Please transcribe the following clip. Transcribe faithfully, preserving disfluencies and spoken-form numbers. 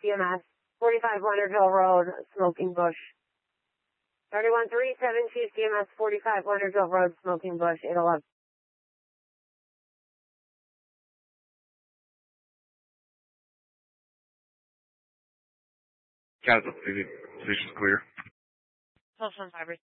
C M S, forty-five Leonardville Road, Smoking Bush. thirty-one three seven two C M S, forty-five Leonardville Road, Smoking Bush, eight eleven. Got it. The station's clear. Telephone fiber.